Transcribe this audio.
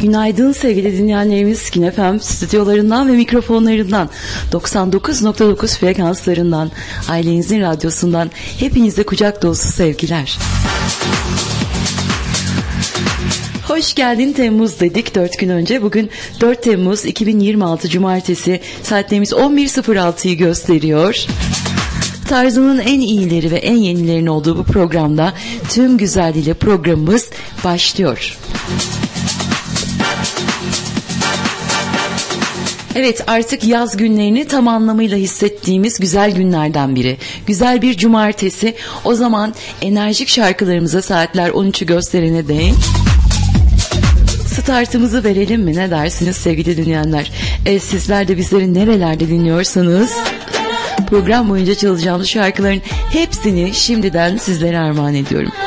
Günaydın sevgili dinleyenlerimiz, Skin FM stüdyolarından ve mikrofonlarından 99.9 frekanslarından, ailenizin radyosundan hepinize kucak dolusu sevgiler. Hoş geldin Temmuz dedik 4 gün önce. Bugün 4 Temmuz 2026 Cumartesi, saatlerimiz 11.06'yı gösteriyor. Tarzının en iyileri ve en yenilerin olduğu bu programda tüm güzelliğiyle programımız başlıyor. Evet, artık yaz günlerini tam anlamıyla hissettiğimiz güzel günlerden biri. Güzel bir cumartesi. O zaman enerjik şarkılarımıza saatler 13'ü gösterene değin. Startımızı verelim mi? Ne dersiniz sevgili dinleyenler? Sizler de bizleri nerelerde dinliyorsanız program boyunca çalacağımız şarkıların hepsini şimdiden sizlere armağan ediyorum.